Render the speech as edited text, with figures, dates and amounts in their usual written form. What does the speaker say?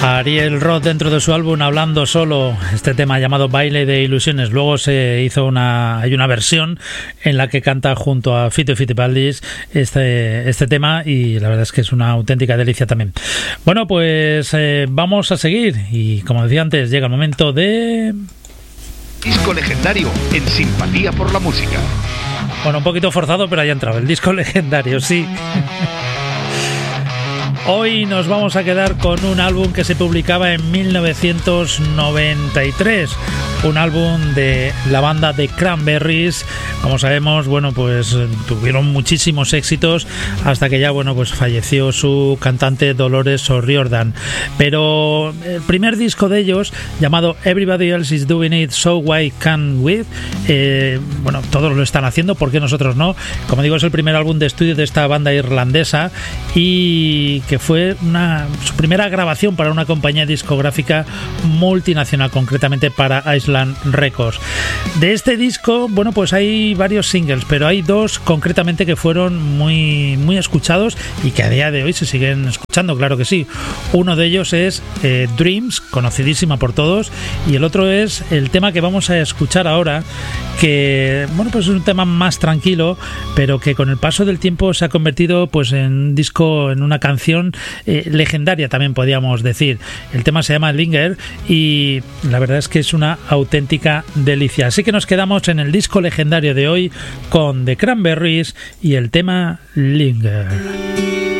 Ariel Roth dentro de su álbum Hablando Solo, este tema llamado Baile de Ilusiones. Luego se hizo hay una versión en la que canta junto a Fito y Fitipaldis este tema, y la verdad es que es una auténtica delicia también. Bueno, pues vamos a seguir, y como decía antes, llega el momento de... Disco legendario en Simpatía por la Música. Bueno, un poquito forzado, pero ahí ha entrado el disco legendario, sí. Hoy nos vamos a quedar con un álbum que se publicaba en 1993, un álbum de la banda The Cranberries. Como sabemos, bueno, pues tuvieron muchísimos éxitos hasta que ya, bueno, pues falleció su cantante Dolores O'Riordan. Pero el primer disco de ellos, llamado Everybody Else Is Doing It, So Why Can't We, bueno, todos lo están haciendo, ¿por qué nosotros no? Como digo, es el primer álbum de estudio de esta banda irlandesa, y que fue su primera grabación para una compañía discográfica multinacional, concretamente para Island Records. De este disco, bueno, pues hay varios singles, pero hay dos concretamente que fueron muy, muy escuchados y que a día de hoy se siguen escuchando, claro que sí. Uno de ellos es Dreams, conocidísima por todos, y el otro es el tema que vamos a escuchar ahora, que, bueno, pues es un tema más tranquilo, pero que con el paso del tiempo se ha convertido pues en un disco, en una canción legendaria también podríamos decir. El tema se llama Linger y la verdad es que es una auténtica delicia. Así que nos quedamos en el disco legendario de hoy con The Cranberries y el tema Linger.